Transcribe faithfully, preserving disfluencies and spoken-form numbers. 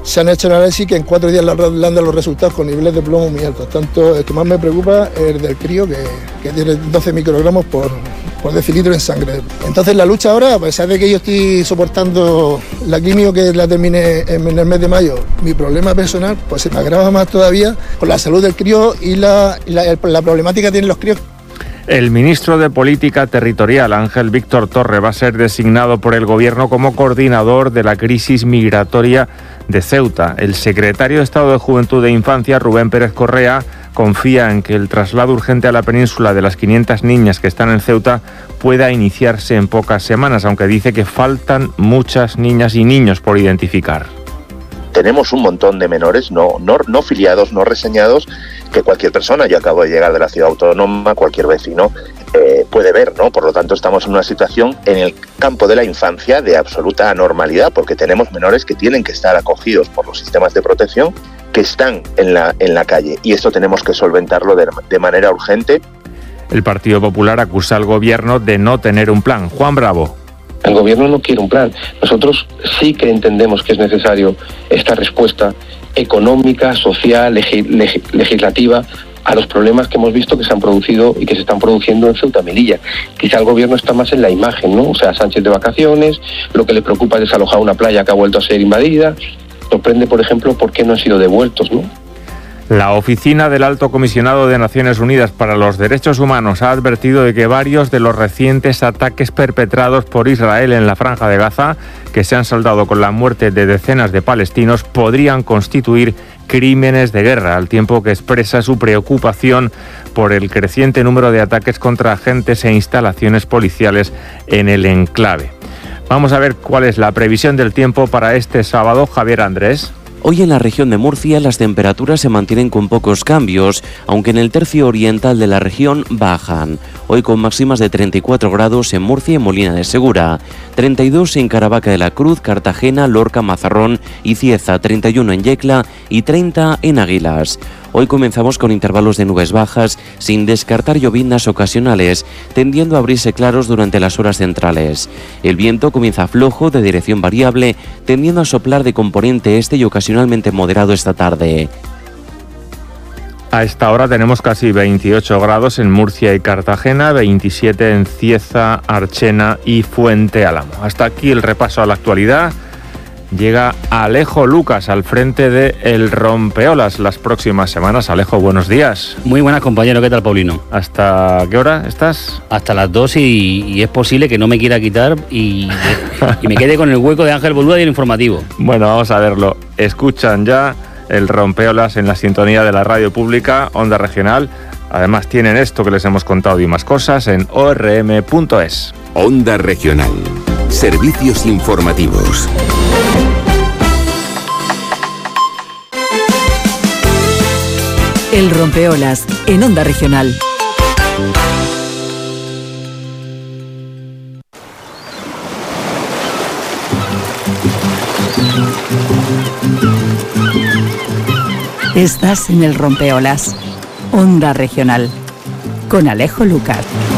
se han hecho análisis que en cuatro días le han dado los resultados con niveles de plomo muy altos. Tanto el que más me preocupa es el del crío, que, que tiene doce microgramos por, por decilitro en sangre. Entonces la lucha ahora, a pesar de que yo estoy soportando la quimio que la terminé en el mes de mayo, mi problema personal pues se me agrava más todavía con la salud del crío y la, la, la problemática que tienen los críos. El ministro de Política Territorial, Ángel Víctor Torre, va a ser designado por el Gobierno como coordinador de la crisis migratoria de Ceuta. El secretario de Estado de Juventud e Infancia, Rubén Pérez Correa, confía en que el traslado urgente a la península de las quinientas niñas que están en Ceuta pueda iniciarse en pocas semanas, aunque dice que faltan muchas niñas y niños por identificar. Tenemos un montón de menores no, no, no filiados, no reseñados, que cualquier persona, yo acabo de llegar de la ciudad autónoma, cualquier vecino eh, puede ver, ¿no? Por lo tanto, estamos en una situación en el campo de la infancia de absoluta anormalidad, porque tenemos menores que tienen que estar acogidos por los sistemas de protección, que están en la, en la calle, y esto tenemos que solventarlo de, de manera urgente. El Partido Popular acusa al Gobierno de no tener un plan. Juan Bravo. El Gobierno no quiere un plan. Nosotros sí que entendemos que es necesario esta respuesta económica, social, legi- leg- legislativa a los problemas que hemos visto que se han producido y que se están produciendo en Ceuta y Melilla. Quizá el Gobierno está más en la imagen, ¿no? O sea, Sánchez de vacaciones, lo que le preocupa es desalojar una playa que ha vuelto a ser invadida. Sorprende, por ejemplo, por qué no han sido devueltos, ¿no? La Oficina del Alto Comisionado de Naciones Unidas para los Derechos Humanos ha advertido de que varios de los recientes ataques perpetrados por Israel en la Franja de Gaza, que se han saldado con la muerte de decenas de palestinos, podrían constituir crímenes de guerra, al tiempo que expresa su preocupación por el creciente número de ataques contra agentes e instalaciones policiales en el enclave. Vamos a ver cuál es la previsión del tiempo para este sábado. Javier Andrés. Hoy en la región de Murcia las temperaturas se mantienen con pocos cambios, aunque en el tercio oriental de la región bajan. Hoy con máximas de treinta y cuatro grados en Murcia y Molina de Segura, treinta y dos en Caravaca de la Cruz, Cartagena, Lorca, Mazarrón y Cieza, treinta y uno en Yecla y treinta en Águilas. Hoy comenzamos con intervalos de nubes bajas, sin descartar lloviznas ocasionales, tendiendo a abrirse claros durante las horas centrales. El viento comienza flojo, de dirección variable, tendiendo a soplar de componente este y ocasionalmente moderado esta tarde. A esta hora tenemos casi veintiocho grados en Murcia y Cartagena, veintisiete en Cieza, Archena y Fuente Álamo. Hasta aquí el repaso a la actualidad. Llega Alejo Lucas al frente de El Rompeolas las próximas semanas. Alejo, buenos días. Muy buenas, compañero. ¿Qué tal, Paulino? ¿Hasta qué hora estás? Hasta las dos y, y es posible que no me quiera quitar y, y me quede con el hueco de Ángel Boluda y el informativo. Bueno, vamos a verlo. Escuchan ya El Rompeolas en la sintonía de la radio pública, Onda Regional. Además tienen esto que les hemos contado y más cosas en o erre eme punto es. Onda Regional. Servicios informativos. El Rompeolas en Onda Regional. Estás en El Rompeolas, Onda Regional, con Alejo Lucas.